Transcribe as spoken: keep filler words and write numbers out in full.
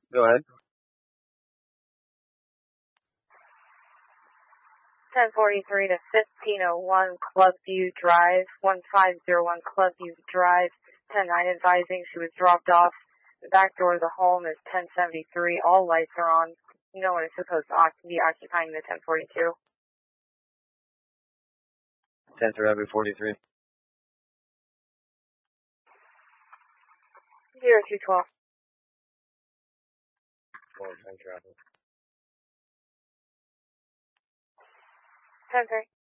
Go ahead. ten forty-three to fifteen oh one Clubview Drive, one five zero one Clubview Drive, ten nine advising she was dropped off. The back door of the home is ten seventy-three. All lights are on. No one is supposed to be occupying the ten forty-two. ten for Avenue forty-three. zero two twelve. Four, ten traffic. ten three.